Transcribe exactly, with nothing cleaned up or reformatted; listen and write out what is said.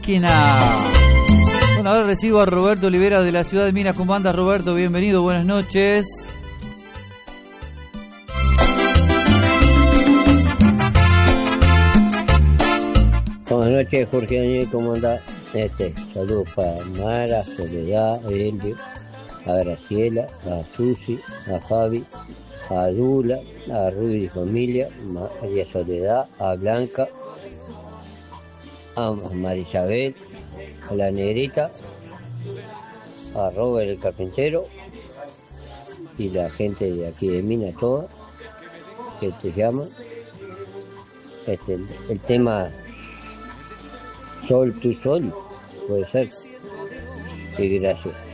Bueno, ahora recibo a Roberto Olivera de la ciudad de Minas. ¿Cómo andas, Roberto? Bienvenido, buenas noches. Buenas noches, Jorge Daniel, ¿cómo andás? Este, saludos para Mara, Soledad, a Elio, a Graciela, a Susi, a Fabi, a Dula, a Ruby y familia, a María Soledad, a Blanca, a Marisabel, a la Negrita, a Robert el carpintero y la gente de aquí de Minas toda, que se llama este, el, el tema Sol tu Sol, puede ser. Sí, gracias.